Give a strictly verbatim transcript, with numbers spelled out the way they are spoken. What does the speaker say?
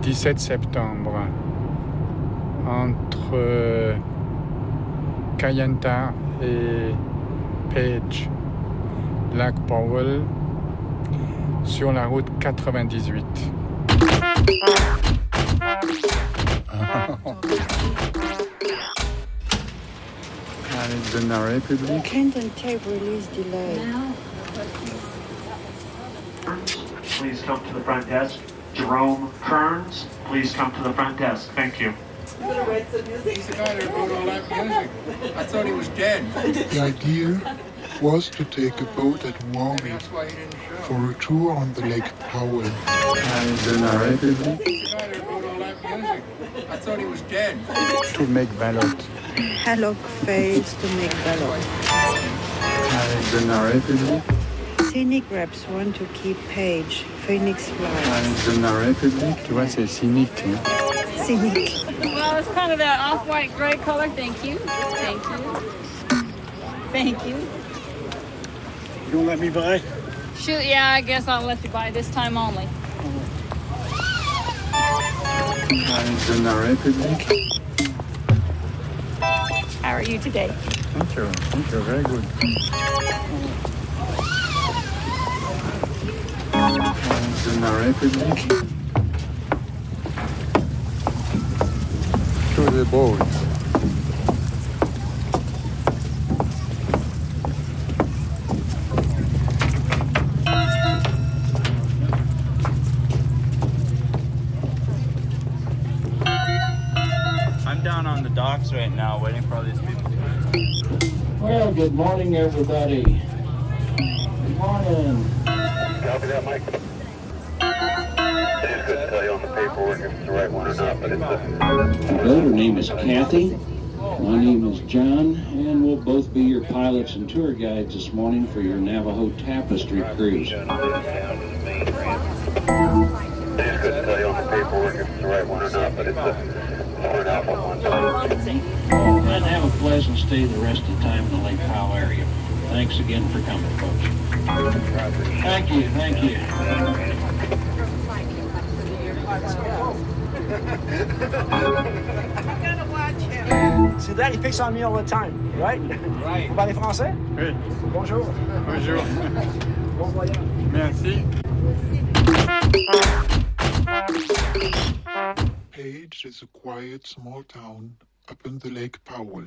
dix-sept septembre, entre Kayenta et Page, lac Powell, sur la route quatre-vingt-dix-huit. Arizona Republic. Canton tape release delay. Please come to the front desk. Jerome Kearns, please come to the front desk. Thank you. You better write some music. He's the guy that wrote all that music. I thought he was dead. The idea was to take a boat at Warwick for a tour on the Lake Powell. Arizona Republic. He's the guy that wrote all that music. I thought he was dead. To make ballot. Hallock fails to make ballot. Arizona Republic. Scenic reps want to keep Page. Phoenix flies. Arizona Republic. Tu vois, c'est cynique. Hein? Scenic. Well, it's kind of that off-white gray color. Thank you. Thank you. Thank you. You won't let me buy? Shoot, yeah, I guess I'll let you buy this time only. Arizona Republic. How are you today? Thank you. Thank you. Very good. Arizona Republic. To the boat. I'm down on the docks right now waiting for all these people to come. Well, good morning, everybody. Good morning. Copy that, Mike. I just couldn't tell you on the paperwork if it's the right one or not, but it's a... Well, her name is Kathy. My name is John, and we'll both be your pilots and tour guides this morning for your Navajo Tapestry cruise. I just couldn't tell you on the paperwork if it's the right one or not, but it's a Ford Alpha one. And have a pleasant stay the rest of the time in the Lake Powell area. Thanks again for coming, folks. Thank you, thank you. See that? He picks on me all the time, right? Right. Vous parlez français? Oui. Bonjour. Bonjour. Bon voyage. Merci. Page is a quiet small town up in the Lake Powell.